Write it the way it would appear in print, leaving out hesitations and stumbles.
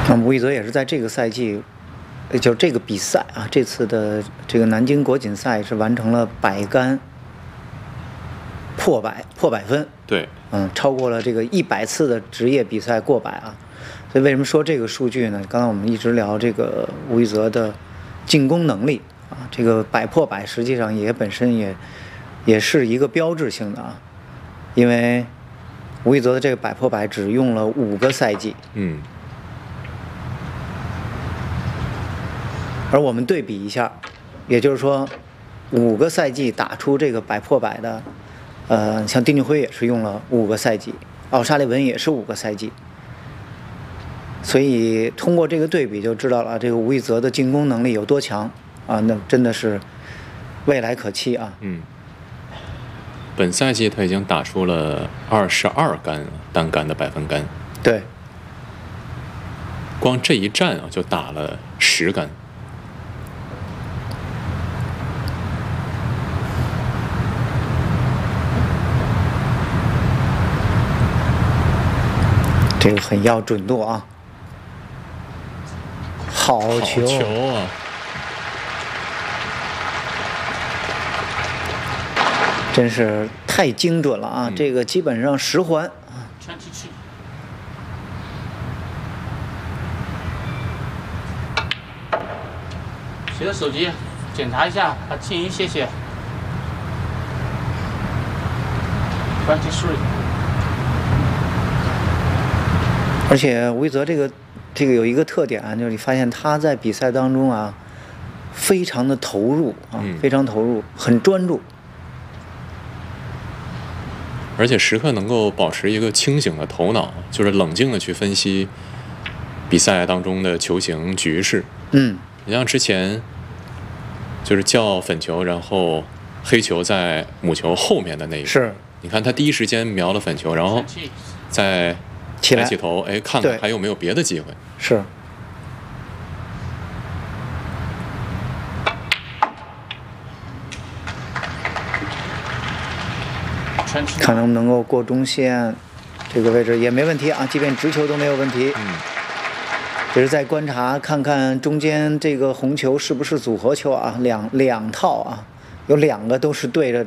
那吴亦泽也是在这个赛季，就这个比赛啊，这次的这个南京国锦赛是完成了100杆破百分。 对， 超过了这个100次的职业比赛过百啊。所以为什么说这个数据呢？刚才我们一直聊这个吴亦泽的进攻能力啊，这个100破100实际上本身也是一个标志性的啊，因为吴亦泽的这个100破100只用了5个赛季。而我们对比一下，也就是说，5个赛季打出这个100破100的，像丁俊晖也是用了5个赛季，奥沙利文也是5个赛季。所以通过这个对比就知道了，这个吴亦泽的进攻能力有多强啊！那真的是未来可期啊。 本赛季他已经打出了22杆单杆的100分杆。 对， 光这一战啊就打了10杆。 这个很要准度啊！好球啊！ 真是太精准了啊！这个基本上10环啊。 全体去。随着手机检查一下，把静音谢谢。23。 而且吴亦泽这个有一个特点啊，就是你发现他在比赛当中啊，非常的投入啊，非常投入，很专注， 而且时刻能够保持一个清醒的头脑，就是冷静的去分析比赛当中的球形局势。你像之前就是叫粉球，然后黑球在母球后面的那一个， 是， 你看他第一时间瞄了粉球，然后再抬起头，看看还有没有别的机会。 是。看能不能够过中线，这个位置也没问题啊，即便直球都没有问题。只是在观察看看中间这个红球是不是组合球啊，两套啊，有2个都是对着